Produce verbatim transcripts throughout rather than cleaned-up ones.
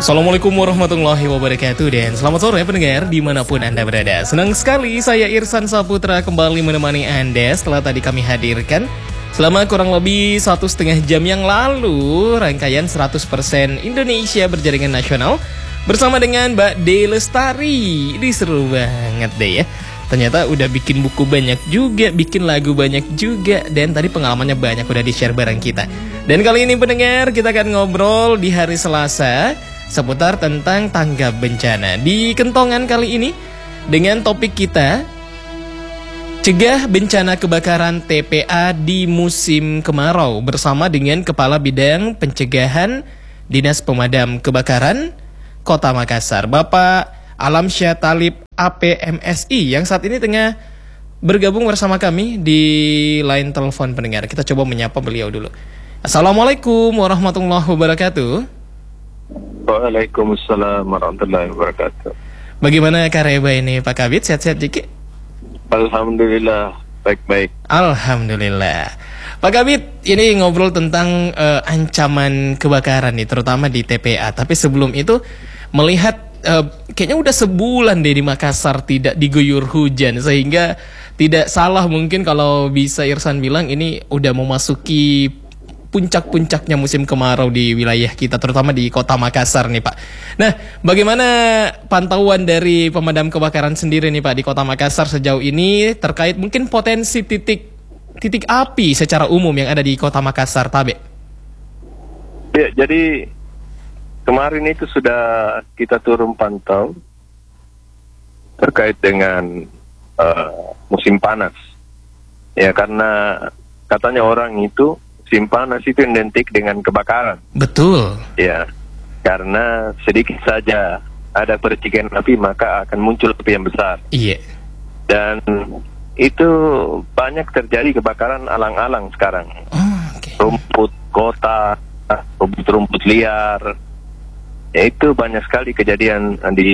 Assalamualaikum warahmatullahi wabarakatuh. Dan selamat sore pendengar dimanapun Anda berada. Senang sekali saya Irsan Saputra kembali menemani Anda setelah tadi kami hadirkan selama kurang lebih satu setengah jam yang lalu rangkaian seratus persen Indonesia Berjaringan Nasional bersama dengan Mbak De Lestari. Ini seru banget deh ya. Ternyata udah bikin buku banyak juga, bikin lagu banyak juga, dan tadi pengalamannya banyak udah di-share bareng kita. Dan kali ini pendengar, kita akan ngobrol di hari Selasa seputar tentang tanggap bencana. Di Kentongan kali ini dengan topik kita cegah bencana kebakaran T P A di musim kemarau bersama dengan Kepala Bidang Pencegahan Dinas Pemadam Kebakaran Kota Makassar, Bapak Alamsyah Talib A P M S I, yang saat ini tengah bergabung bersama kami di line telepon pendengar. Kita coba menyapa beliau dulu. Assalamualaikum warahmatullahi wabarakatuh. Waalaikumsalam warahmatullahi wabarakatuh. Bagaimana Kareba ini Pak Kabit? Sehat-sehat Jiki? Alhamdulillah, baik-baik. Alhamdulillah. Pak Kabit, ini ngobrol tentang uh, ancaman kebakaran nih, terutama di T P A. Tapi sebelum itu, melihat uh, kayaknya udah sebulan deh di Makassar tidak diguyur hujan, sehingga tidak salah mungkin kalau bisa Irsan bilang ini udah memasuki puncak-puncaknya musim kemarau di wilayah kita, terutama di Kota Makassar nih Pak. Nah, bagaimana pantauan dari pemadam kebakaran sendiri nih Pak di Kota Makassar sejauh ini terkait mungkin potensi titik titik api secara umum yang ada di Kota Makassar, Tabe? Ya, jadi kemarin itu sudah kita turun pantau terkait dengan uh, musim panas. Ya, karena katanya orang itu musim panas itu identik dengan kebakaran. Betul. Ya, karena sedikit saja ada percikan api maka akan muncul api yang besar. Iya. Dan itu banyak terjadi kebakaran alang-alang sekarang. Oh, okay. Rumput kota, rumput-rumput liar. Ya, itu banyak sekali kejadian di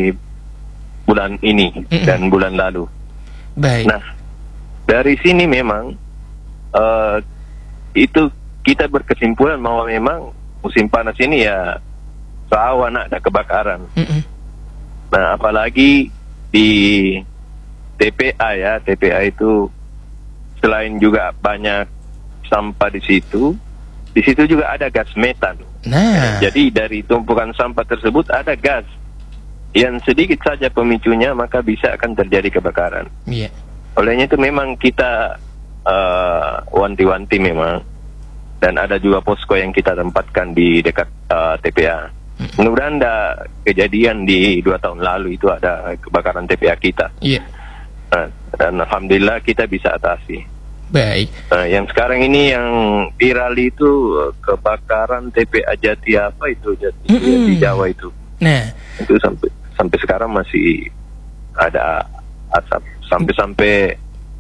bulan ini Mm-mm. dan bulan lalu. Baik. Nah, dari sini memang uh, itu kita berkesimpulan bahwa memang musim panas ini ya rawan ada kebakaran. Mm-mm. Nah, apalagi di T P A ya, T P A itu selain juga banyak sampah di situ, di situ juga ada gas metan. Nah, jadi dari tumpukan sampah tersebut ada gas yang sedikit saja pemicunya maka bisa akan terjadi kebakaran. Iya. Olehnya itu memang kita Uh, wanti-wanti memang, dan ada juga posko yang kita tempatkan di dekat uh, T P A. Mudah-mudahan ada kejadian di dua tahun lalu itu ada kebakaran T P A kita. Iya. Uh, dan alhamdulillah kita bisa atasi. Baik. Uh, yang sekarang ini yang viral itu uh, kebakaran T P A Jati apa itu Jati mm-hmm. di Jawa itu. Nah, itu sampai sampai sekarang masih ada asap sampai-sampai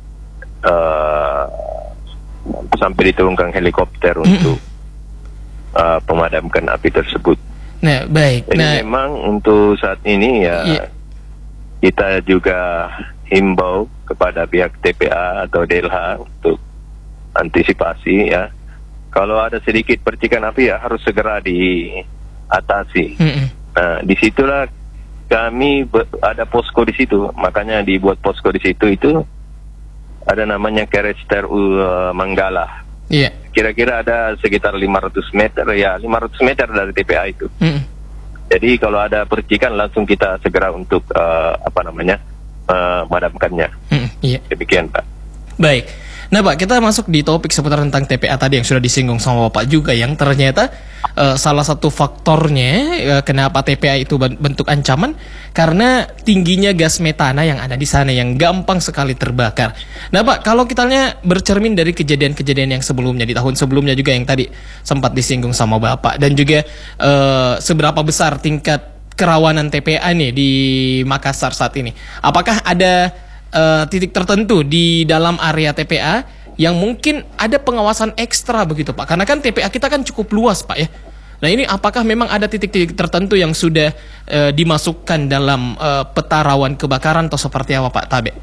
Uh, sampai diturunkan helikopter mm-hmm. untuk uh, pemadamkan api tersebut. Nah, baik. Jadi nah, memang untuk saat ini ya yeah. kita juga himbau kepada pihak T P A atau D L H untuk antisipasi ya. Kalau ada sedikit percikan api ya harus segera diatasi. Mm-hmm. Nah, disitulah kami be- ada posko di situ, makanya dibuat posko di situ itu. Ada namanya Kerester uh, Manggala. Iya. Kira-kira ada sekitar lima ratus meter ya, lima ratus meter dari T P A itu. Mm. Jadi kalau ada percikan langsung kita segera untuk uh, apa namanya uh, memadamkannya. Mm, iya. Demikian Pak. Baik. Nah Pak, kita masuk di topik seputar tentang T P A tadi yang sudah disinggung sama Bapak juga, yang ternyata uh, salah satu faktornya uh, kenapa T P A itu bentuk ancaman karena tingginya gas metana yang ada di sana yang gampang sekali terbakar. Nah Pak, kalau kita lihat bercermin dari kejadian-kejadian yang sebelumnya di tahun sebelumnya juga yang tadi sempat disinggung sama Bapak, dan juga uh, seberapa besar tingkat kerawanan T P A nih di Makassar saat ini. Apakah ada Uh, titik tertentu di dalam area T P A yang mungkin ada pengawasan ekstra begitu Pak? Karena kan T P A kita kan cukup luas Pak ya. Nah ini apakah memang ada titik-titik tertentu yang sudah uh, dimasukkan dalam uh, peta rawan kebakaran atau seperti apa Pak Tabe?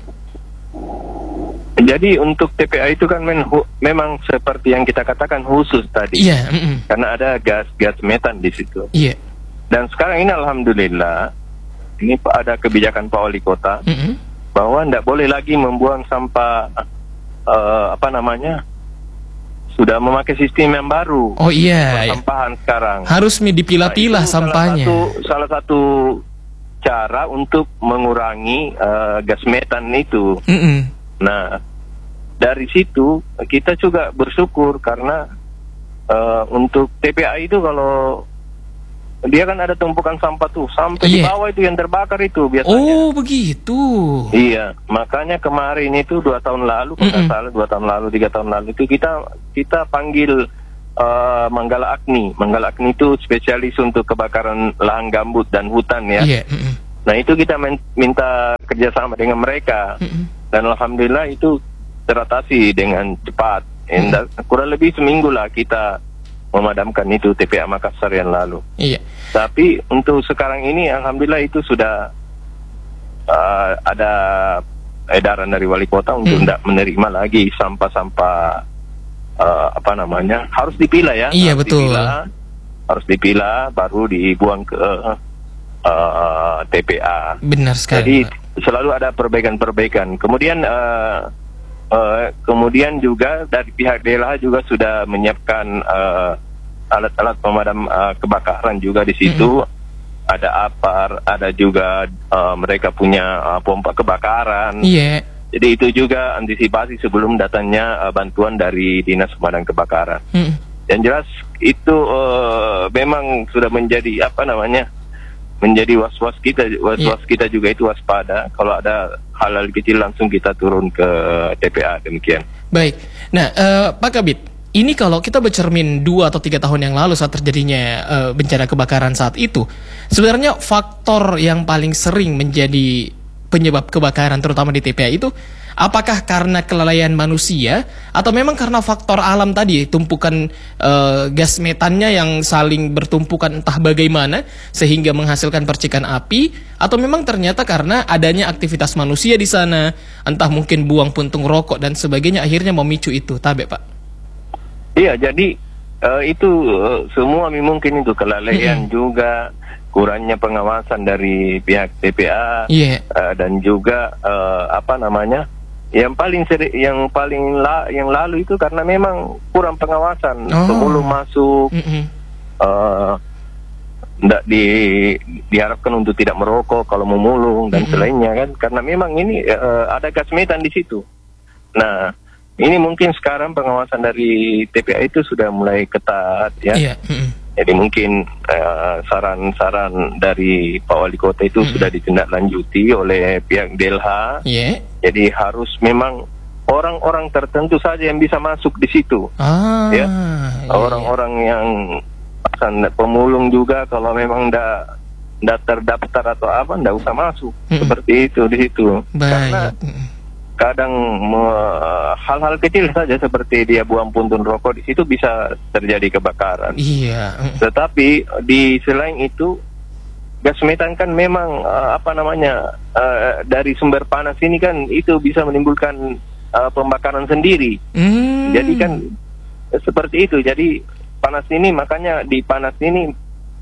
Jadi untuk T P A itu kan men, hu, memang seperti yang kita katakan khusus tadi. Iya. Yeah, mm-mm. Karena ada gas-gas metan di situ. Iya. Yeah. dan sekarang ini alhamdulillah ini ada kebijakan Pak Wali Kota Mm-mm. bahwa tidak boleh lagi membuang sampah uh, apa namanya sudah memakai sistem yang baru. Oh iya, persampahan sekarang harus dipilah-pilah nah, sampahnya. Salah satu, salah satu cara untuk mengurangi uh, gas metan itu. Mm-mm. Nah, dari situ kita juga bersyukur karena uh, untuk T P A itu kalau dia kan ada tumpukan sampah tuh sampai yeah. di bawah itu yang terbakar itu biasanya. Oh begitu. Iya, makanya kemarin itu dua tahun lalu, kalau nggak salah dua tahun lalu, tiga tahun lalu itu kita kita panggil uh, Manggala Agni. Manggala Agni itu spesialis untuk kebakaran lahan gambut dan hutan ya. Yeah. Mm-mm. Nah itu kita minta kerjasama dengan mereka. Mm-mm. Dan alhamdulillah itu teratasi dengan cepat. Mm-mm. Kurang lebih seminggu lah kita memadamkan itu T P A Makassar yang lalu. Iya. Tapi untuk sekarang ini alhamdulillah itu sudah uh, ada edaran dari wali kota untuk tidak hmm. menerima lagi sampah-sampah uh, apa namanya, harus dipilah ya. Iya harus betul. Dipilah, harus dipilah baru dibuang ke uh, uh, T P A. Benar sekali. Jadi selalu ada perbaikan-perbaikan. Kemudian uh, Uh, kemudian juga dari pihak D L H juga sudah menyiapkan uh, alat-alat pemadam uh, kebakaran juga di situ. Mm-hmm. Ada apar, ada juga uh, mereka punya uh, pompa kebakaran. Iya. Yeah. Jadi itu juga antisipasi sebelum datangnya uh, bantuan dari Dinas Pemadam Kebakaran. Mm-hmm. Yang jelas itu uh, memang sudah menjadi apa namanya? menjadi was-was kita, was-was yeah. kita juga itu waspada. Kalau ada hal-hal kecil langsung kita turun ke T P A, demikian. Baik, nah uh, Pak Kabid, ini kalau kita bercermin dua atau tiga tahun yang lalu saat terjadinya uh, bencana kebakaran saat itu, sebenarnya faktor yang paling sering menjadi penyebab kebakaran terutama di T P A itu apakah karena kelalaian manusia atau memang karena faktor alam tadi, tumpukan uh, gas metannya yang saling bertumpukan entah bagaimana sehingga menghasilkan percikan api, atau memang ternyata karena adanya aktivitas manusia di sana, entah mungkin buang puntung rokok dan sebagainya akhirnya memicu itu, tabe Pak? Iya, jadi uh, itu uh, semua mungkin itu kelalaian mm-hmm. juga, kurangnya pengawasan dari pihak T P A yeah. uh, dan juga uh, apa namanya? Yang paling seri, yang paling la, yang lalu itu karena memang kurang pengawasan. Oh. Sebelum masuk mm-hmm. uh, ndak di diharapkan untuk tidak merokok kalau memulung dan mm-hmm. selainnya kan, karena memang ini uh, ada gas metan di situ. Nah, ini mungkin sekarang pengawasan dari T P A itu sudah mulai ketat ya. Yeah. Mm-hmm. Jadi mungkin uh, saran-saran dari Pak Wali Kota itu mm-hmm. sudah ditindaklanjuti oleh pihak D L H. Yeah. Jadi harus memang orang-orang tertentu saja yang bisa masuk di situ. Ah, ya. Iya. Orang-orang yang pemulung juga kalau memang ndak ndak terdaftar atau apa ndak usah masuk. Mm-hmm. Seperti itu di situ. Baik. Karena kadang me- hal-hal kecil saja seperti dia buang puntung rokok di situ bisa terjadi kebakaran. Iya. Tetapi di selain itu gas metan kan memang uh, apa namanya uh, dari sumber panas ini kan itu bisa menimbulkan uh, pembakaran sendiri. Mm. Jadi kan seperti itu. Jadi panas ini makanya di panas ini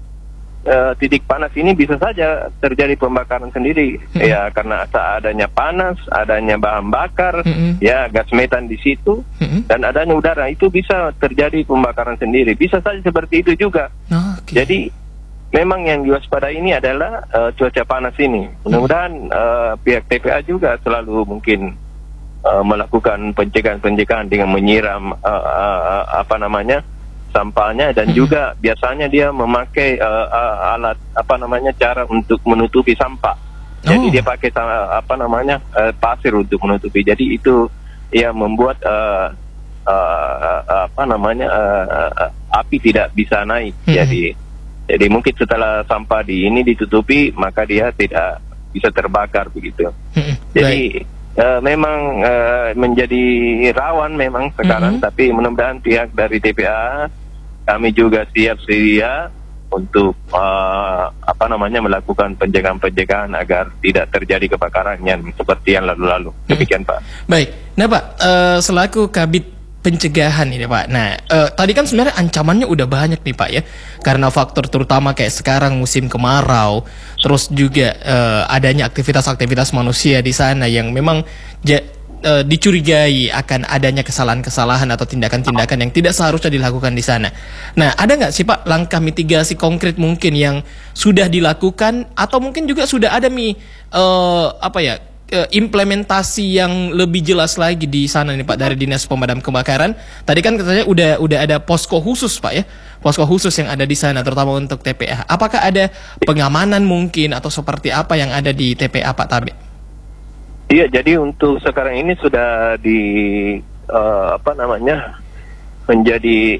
uh, titik panas ini bisa saja terjadi pembakaran sendiri. Mm. Ya karena adanya panas, adanya bahan bakar, mm-hmm. ya gas metan di situ mm-hmm. dan adanya udara itu bisa terjadi pembakaran sendiri. Bisa saja seperti itu juga. Oh, okay. Jadi memang yang diwaspadai ini adalah uh, cuaca panas ini. Mudah-mudahan uh, pihak T P A juga selalu mungkin uh, melakukan pencegahan-pencegahan dengan menyiram uh, uh, apa namanya sampahnya dan juga biasanya dia memakai uh, uh, alat apa namanya cara untuk menutupi sampah. Jadi oh. dia pakai uh, apa namanya uh, pasir untuk menutupi. Jadi itu ya membuat uh, uh, uh, apa namanya uh, uh, api tidak bisa naik. Hmm. Jadi Jadi mungkin setelah sampah di ini ditutupi, maka dia tidak bisa terbakar begitu. Hmm, Jadi uh, memang uh, menjadi rawan memang sekarang, hmm. tapi mudah-mudahan pihak dari T P A kami juga siap sedia untuk uh, apa namanya melakukan pencegahan-pencegahan agar tidak terjadi kebakaran yang seperti yang lalu-lalu. Demikian hmm. Pak. Baik, nah Pak uh, selaku Kabid pencegahan ini Pak. Nah, uh, tadi kan sebenarnya ancamannya udah banyak nih Pak ya, karena faktor terutama kayak sekarang musim kemarau, terus juga uh, adanya aktivitas-aktivitas manusia di sana yang memang ja, uh, dicurigai akan adanya kesalahan-kesalahan atau tindakan-tindakan yang tidak seharusnya dilakukan di sana. Nah, ada nggak sih Pak langkah mitigasi konkret mungkin yang sudah dilakukan atau mungkin juga sudah ada mi uh, apa ya? implementasi yang lebih jelas lagi di sana nih Pak dari Dinas Pemadam Kebakaran. Tadi kan katanya udah udah ada posko khusus Pak ya, posko khusus yang ada di sana terutama untuk T P A. Apakah ada pengamanan mungkin atau seperti apa yang ada di T P A Pak Tabe? Iya, jadi untuk sekarang ini sudah di uh, apa namanya menjadi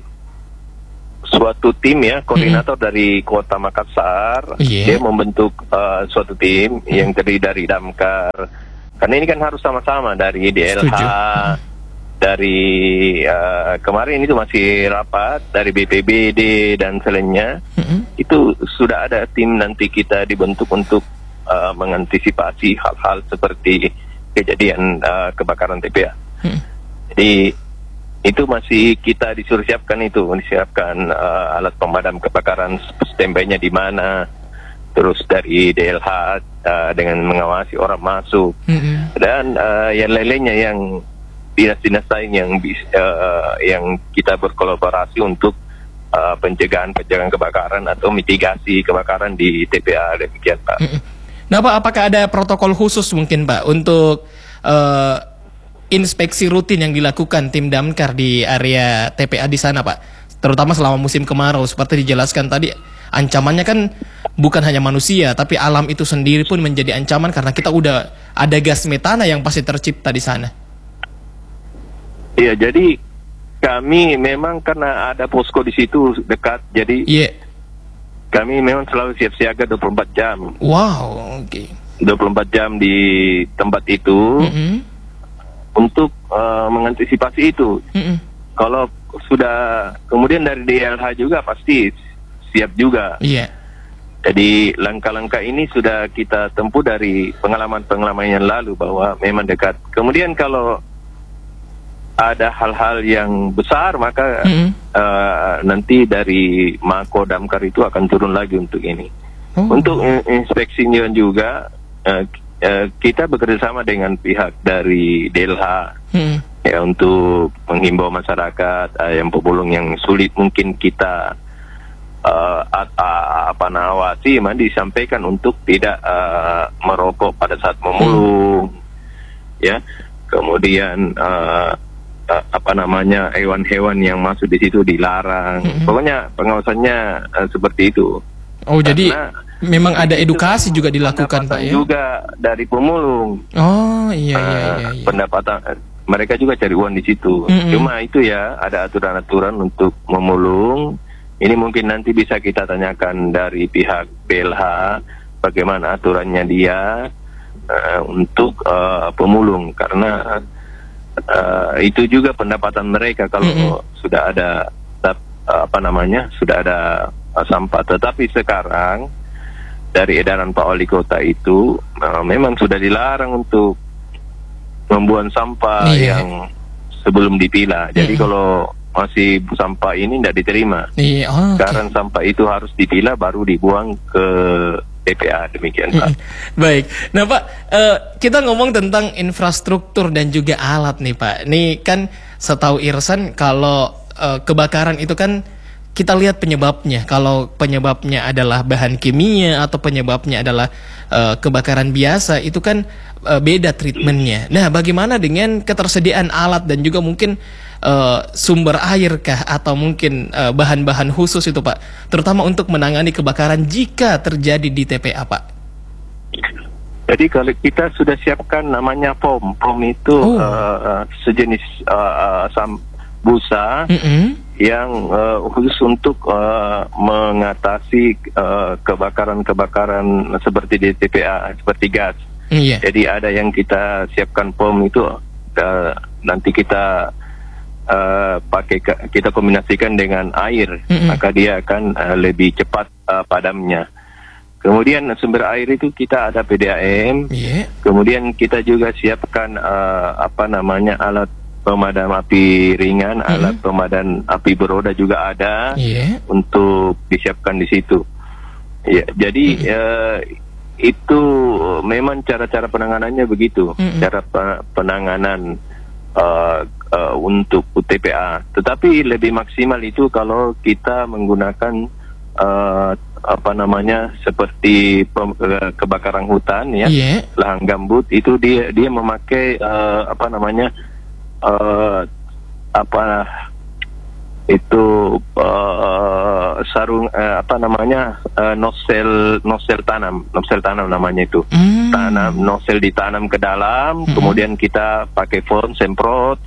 suatu tim ya, koordinator mm-hmm. dari Kota Makassar. Yeah. Dia membentuk uh, suatu tim mm-hmm. yang terdiri dari Damkar. Karena ini kan harus sama-sama dari D L H, mm-hmm. dari uh, kemarin itu masih rapat dari B P B D dan selainnya. Mm-hmm. Itu sudah ada tim nanti kita dibentuk untuk uh, mengantisipasi hal-hal seperti kejadian uh, kebakaran T P A. Mm-hmm. Jadi itu masih kita disuruh siapkan itu, disiapkan uh, alat pemadam kebakaran standby-nya di mana, terus dari D L H uh, dengan mengawasi orang masuk, mm-hmm. dan uh, yang lainnya yang dinas-dinas lain yang uh, yang kita berkolaborasi untuk uh, pencegahan pencegahan kebakaran atau mitigasi kebakaran di T P A demikian Pak. Mm-hmm. Nah Pak, apakah ada protokol khusus mungkin Pak untuk uh, inspeksi rutin yang dilakukan tim Damkar di area T P A di sana Pak, terutama selama musim kemarau seperti dijelaskan tadi, ancamannya kan bukan hanya manusia tapi alam itu sendiri pun menjadi ancaman karena kita udah ada gas metana yang pasti tercipta di sana. Iya, jadi kami memang karena ada posko di situ dekat, jadi yeah. kami memang selalu siap siaga dua puluh empat jam. Wow, oke. Okay. dua puluh empat jam di tempat itu. Mm-hmm. Untuk uh, mengantisipasi itu. Mm-mm. Kalau sudah kemudian dari D L H juga pasti siap juga. Iya. Yeah. Jadi langkah-langkah ini sudah kita tempuh dari pengalaman-pengalaman yang lalu bahwa memang dekat. Kemudian kalau ada hal-hal yang besar maka uh, nanti dari Mako Damkar itu akan turun lagi untuk ini. Oh. Untuk inspeksinya juga uh, Uh, kita bekerjasama dengan pihak dari D L H hmm. ya untuk menghimbau masyarakat uh, yang pemulung yang sulit mungkin kita uh, at, uh, apa nawasi, man, disampaikan untuk tidak uh, merokok pada saat memulung, hmm. ya. Kemudian uh, uh, apa namanya hewan-hewan yang masuk di situ dilarang. Hmm. Pokoknya pengawasannya uh, seperti itu. Oh, karena jadi memang ada edukasi juga dilakukan Pak ya? Juga dari pemulung. Oh iya iya iya, iya. Pendapatan mereka juga cari uang di situ. Mm-hmm. Cuma itu ya ada aturan-aturan untuk memulung. Ini mungkin nanti bisa kita tanyakan dari pihak B L H bagaimana aturannya dia uh, untuk uh, pemulung karena uh, itu juga pendapatan mereka kalau mm-hmm. sudah ada uh, apa namanya sudah ada uh, sampah. Tetapi sekarang dari edaran Pak Wali Kota itu uh, memang sudah dilarang untuk membuang sampah iya. yang sebelum dipilah. Jadi mm-hmm. kalau masih sampah ini tidak diterima. Iya, oh, sekarang okay. sampah itu harus dipilah baru dibuang ke T P A demikian Pak. Mm-hmm. Baik. Nah Pak, uh, kita ngomong tentang infrastruktur dan juga alat nih Pak. Nih kan setahu Irsan kalau uh, kebakaran itu kan kita lihat penyebabnya. Kalau penyebabnya adalah bahan kimia atau penyebabnya adalah uh, kebakaran biasa, itu kan uh, beda treatmentnya. Nah, bagaimana dengan ketersediaan alat dan juga mungkin uh, sumber air kah atau mungkin uh, bahan-bahan khusus itu Pak, terutama untuk menangani kebakaran jika terjadi di T P A Pak? Jadi kalau kita sudah siapkan namanya P O M, P O M itu oh. uh, sejenis uh, uh, busa. Mm-hmm. yang uh, khusus untuk uh, mengatasi uh, kebakaran-kebakaran seperti di T P A, seperti gas. Yeah. Jadi ada yang kita siapkan P O M itu uh, nanti kita uh, pakai kita kombinasikan dengan air, mm-hmm. maka dia akan uh, lebih cepat uh, padamnya. Kemudian sumber air itu kita ada P D A M. Yeah. Kemudian kita juga siapkan uh, apa namanya alat pemadam api ringan, Mm-hmm. alat pemadam api beroda juga ada Iya. untuk disiapkan di situ. Ya, jadi Mm-hmm. eh, itu memang cara-cara penanganannya begitu, Mm-mm. cara pe- penanganan uh, uh, untuk U T P A. Tetapi lebih maksimal itu kalau kita menggunakan uh, apa namanya seperti pem- uh, kebakaran hutan ya, Iya. lahan gambut itu dia dia memakai uh, apa namanya uh, apa itu uh, sarung uh, apa namanya uh, nosel nosel tanam nosel tanam namanya itu. Mm. Tanam nosel ditanam ke dalam, Mm-mm. kemudian kita pakai foam semprot.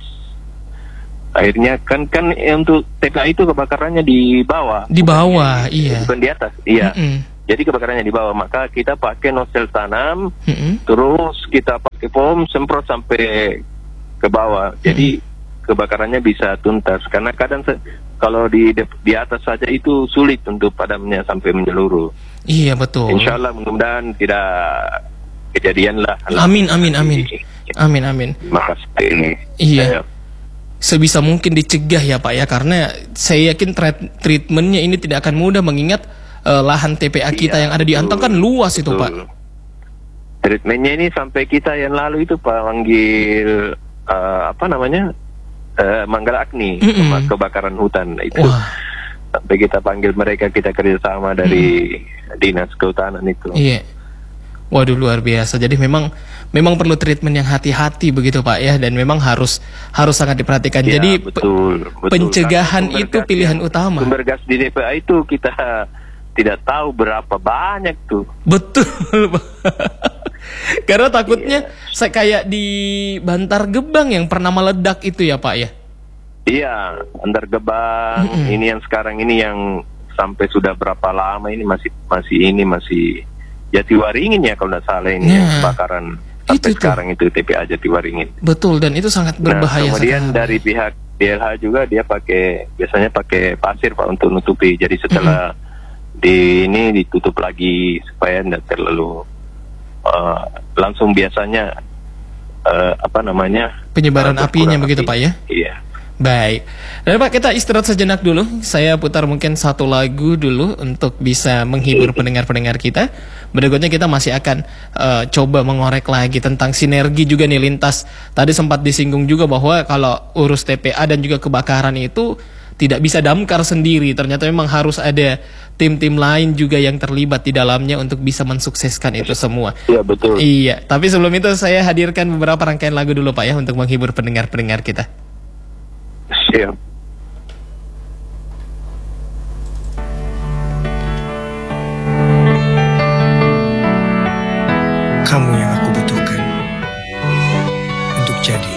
Akhirnya kan kan eh, untuk T P A itu kebakarannya di bawah, Di bawah, bukan di, iya. bukan di atas, iya. Mm-mm. Jadi kebakarannya di bawah, maka kita pakai nosel tanam, Mm-mm. terus kita pakai foam semprot sampai ke bawah. Jadi kebakarannya bisa tuntas, karena kadang se- kalau di de- di atas saja itu sulit untuk padamnya sampai menyeluruh. Iya betul. Insya Allah mudah-mudahan tidak kejadian lah. Amin amin amin. Amin amin. Makasih ini. Iya. Saya- Sebisa mungkin dicegah ya Pak ya, karena saya yakin treat- treatmentnya ini tidak akan mudah mengingat eh, lahan T P A kita Iya, yang ada di Antang kan betul, luas itu betul. Pak. Treatmentnya ini sampai kita yang lalu itu Pak panggil eh, apa namanya eh, Manggala Agni, Mm-mm. kebakaran hutan itu. Wah. Sampai kita panggil mereka, kita kerjasama dari dinas kehutanan itu. Iya. Waduh luar biasa. Jadi memang memang perlu treatment yang hati-hati begitu Pak ya, dan memang harus harus sangat diperhatikan. Ya, Jadi pe- betul, betul. pencegahan Karena sumber itu gas pilihan yang- utama. Sumber gas di D P A itu kita tidak tahu berapa banyak tuh. Betul Pak. Karena takutnya saya kayak di Bantar Gebang yang pernah meledak itu ya Pak ya. Iya, Antar Gebang, Mm-mm. ini yang sekarang ini yang sampai sudah berapa lama ini masih masih ini masih Jatiwaringin ya kalau tidak salah ini Nah, yang kebakaran sampai itu tuh. sekarang itu T P A Jatiwaringin. Betul, dan itu sangat berbahaya Nah, kemudian sekali. dari pihak D L H juga dia pakai biasanya pakai pasir Pak untuk nutupi. Jadi setelah di ini ditutup lagi supaya tidak terlalu uh, langsung biasanya uh, apa namanya Penyebaran uh, apinya berkurang begitu api. Pak ya. Iya. Baik. Dan Pak, kita istirahat sejenak dulu. Saya putar mungkin satu lagu dulu untuk bisa menghibur pendengar-pendengar kita. Berikutnya kita masih akan eh, coba mengorek lagi tentang sinergi juga nih lintas. Tadi sempat disinggung juga bahwa kalau urus T P A dan juga kebakaran itu tidak bisa damkar sendiri. Ternyata memang harus ada tim-tim lain juga yang terlibat di dalamnya untuk bisa mensukseskan itu semua. Iya betul. Iya, tapi sebelum itu saya hadirkan beberapa rangkaian lagu dulu Pak ya untuk menghibur pendengar-pendengar kita. Siap. Kamu yang aku butuhkan untuk jadi